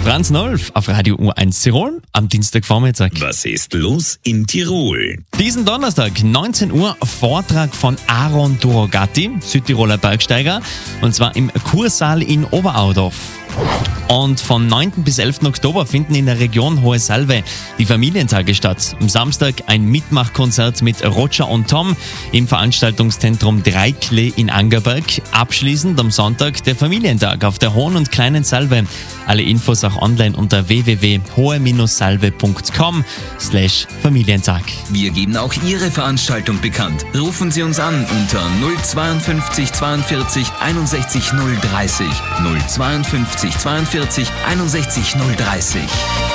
Franz Nolf auf Radio U1 Tirol am Dienstagvormittag. Was ist los in Tirol? Diesen Donnerstag, 19 Uhr, Vortrag von Aaron Durogatti, Südtiroler Bergsteiger, und zwar im Kursaal in Oberaudorf. Und von 9. bis 11. Oktober finden in der Region Hohe Salve die Familientage statt. Am Samstag ein Mitmachkonzert mit Roger und Tom im Veranstaltungszentrum Dreiklee in Angerberg. Abschließend am Sonntag der Familientag auf der Hohen und Kleinen Salve. Alle Infos auch online unter www.hohe-salve.com/Familientag. Wir geben auch Ihre Veranstaltung bekannt. Rufen Sie uns an unter 052 42 61 030. 052 42 61 030.